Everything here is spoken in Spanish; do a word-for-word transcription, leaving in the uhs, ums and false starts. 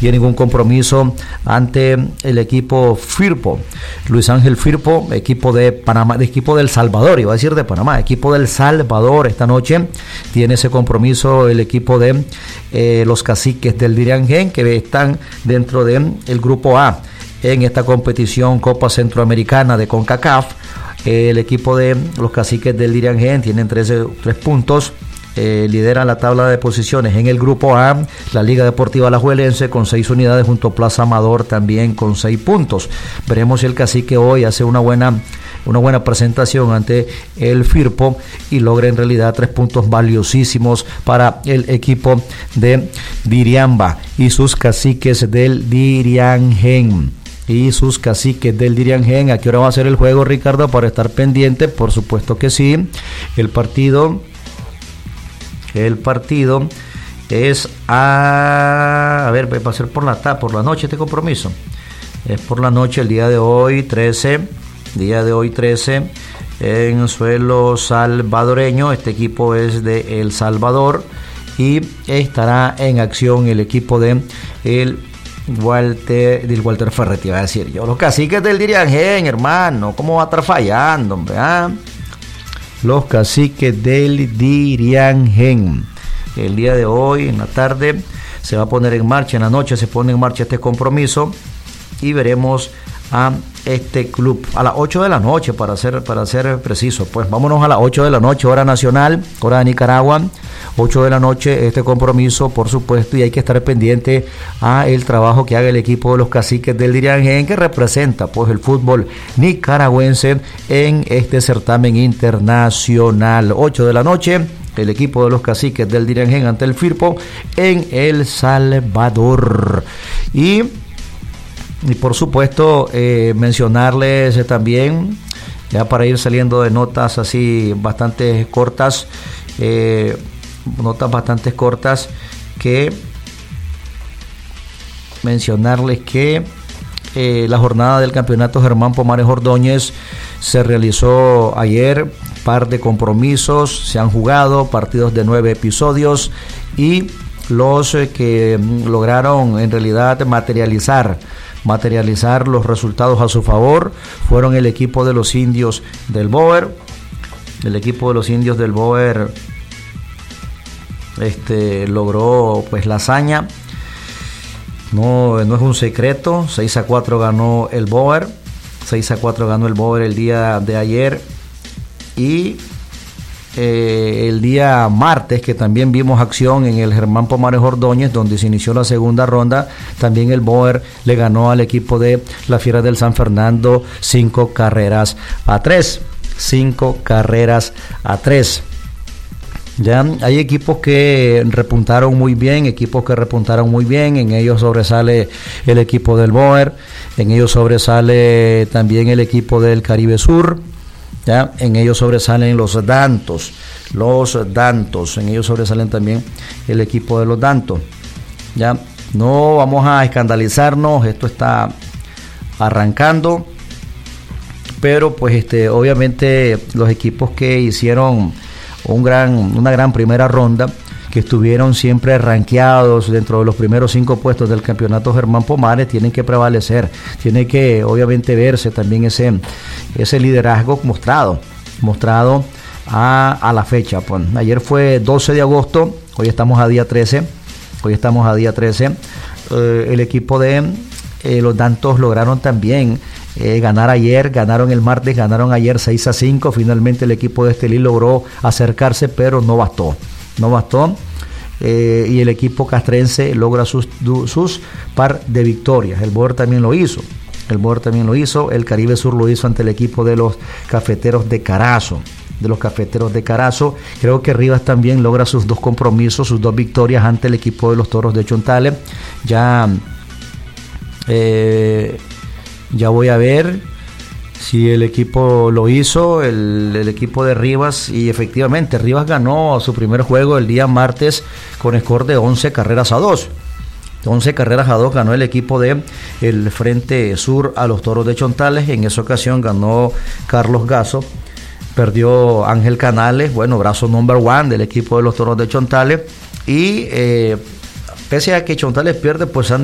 tienen un compromiso ante el equipo Firpo. Luis Ángel Firpo, equipo de Panamá, de equipo del Salvador, iba a decir de Panamá, equipo del Salvador. Esta noche tiene ese compromiso el equipo de eh, los Caciques del Diriangén, que están dentro del grupo A en esta competición Copa Centroamericana de CONCACAF. El equipo de los Caciques del Diriangén tienen trece, tres puntos, eh, lidera la tabla de posiciones en el grupo A, la Liga Deportiva Alajuelense con seis unidades, junto a Plaza Amador también con seis puntos. Veremos si el Cacique hoy hace una buena, una buena presentación ante el Firpo y logra en realidad tres puntos valiosísimos para el equipo de Diriamba y sus Caciques del Diriangén. Y sus Caciques del Diriangén. ¿A qué hora va a ser el juego, Ricardo? Para estar pendiente, por supuesto que sí. El partido, el partido es a, a ver, va a ser por la por la noche este compromiso. Es por la noche el día de hoy, trece, día de hoy trece, en suelo salvadoreño. Este equipo es de El Salvador y estará en acción el equipo de el Walter, del Walter Ferretti, iba a decir yo. Los Caciques del Diriangén, hermano, ¿cómo va a estar fallando, hombre? ¿Ah? Los Caciques del Diriangén. El día de hoy, en la tarde, se va a poner en marcha, en la noche se pone en marcha este compromiso y veremos a este club a las ocho de la noche, para ser, para ser preciso. Pues vámonos a las ocho de la noche, hora nacional, hora de Nicaragua. ocho de la noche este compromiso, por supuesto, y hay que estar pendiente a el trabajo que haga el equipo de los Caciques del Diriangén, que representa pues el fútbol nicaragüense en este certamen internacional. ocho de la noche, el equipo de los Caciques del Diriangén ante el Firpo en El Salvador. Y Y por supuesto, eh, mencionarles eh, también, ya para ir saliendo de notas así bastante cortas, eh, notas bastante cortas, que mencionarles que eh, la jornada del campeonato Germán Pomares Ordóñez se realizó ayer, par de compromisos, se han jugado partidos de nueve episodios y los eh, que lograron en realidad materializar materializar los resultados a su favor fueron el equipo de los Indios del Boer. El equipo de los Indios del Boer este, logró pues la hazaña, no, no es un secreto. Seis a cuatro ganó el Boer, seis a cuatro ganó el Boer el día de ayer. Y Eh, el día martes, que también vimos acción en el Germán Pomares Ordóñez, donde se inició la segunda ronda, también el Boer le ganó al equipo de la Fiera del San Fernando cinco carreras a tres. Cinco carreras a tres. Ya hay equipos que repuntaron muy bien, equipos que repuntaron muy bien. En ellos sobresale el equipo del Boer, en ellos sobresale también el equipo del Caribe Sur. Ya, en ellos sobresalen los Dantos, los Dantos, en ellos sobresalen también el equipo de los Dantos. Ya, no vamos a escandalizarnos, esto está arrancando, pero pues este, obviamente los equipos que hicieron un gran, una gran primera ronda, que estuvieron siempre rankeados dentro de los primeros cinco puestos del campeonato Germán Pomares, tienen que prevalecer, tiene que obviamente verse también ese, ese liderazgo mostrado, mostrado a, a la fecha. Pues, ayer fue doce de agosto, hoy estamos a día trece, hoy estamos a día trece, eh, el equipo de eh, los Dantos lograron también eh, ganar ayer, ganaron el martes, ganaron ayer seis a cinco, finalmente el equipo de Estelí logró acercarse, pero no bastó. No bastó eh, y el equipo castrense logra sus, sus par de victorias. El Boer también lo hizo, el Boer también lo hizo, el Caribe Sur lo hizo ante el equipo de los Cafeteros de Carazo, de los Cafeteros de Carazo. Creo que Rivas también logra sus dos compromisos, sus dos victorias ante el equipo de los Toros de Chontales. Ya, eh, ya voy a ver si el equipo lo hizo, el, el equipo de Rivas, y efectivamente Rivas ganó su primer juego el día martes con score de once carreras a dos. once carreras a dos ganó el equipo de el Frente Sur a los Toros de Chontales. En esa ocasión ganó Carlos Gasso, perdió Ángel Canales, bueno, brazo number one del equipo de los Toros de Chontales. Y eh, pese a que Chontales pierde, pues han